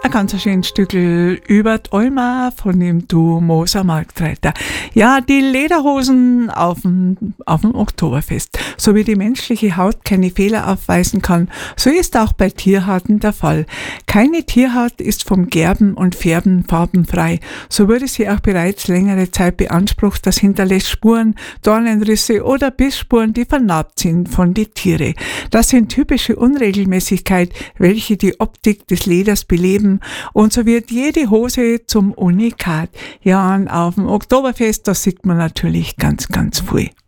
Ein ganz schönes Stückel über die Olma von dem Duo Moser Marktreiter. Ja, die Lederhosen auf dem Oktoberfest. So wie die menschliche Haut keine Fehler aufweisen kann, so ist auch bei Tierhauten der Fall. Keine Tierhaut ist vom Gerben und Färben farbenfrei. So wurde sie auch bereits längere Zeit beansprucht. Das hinterlässt Spuren, Dornenrisse oder Bissspuren, die vernarbt sind von die Tiere. Das sind typische Unregelmäßigkeiten, welche die Optik des Leders beleben, und so wird jede Hose zum Unikat. Ja, und auf dem Oktoberfest, da sieht man natürlich ganz, ganz viel.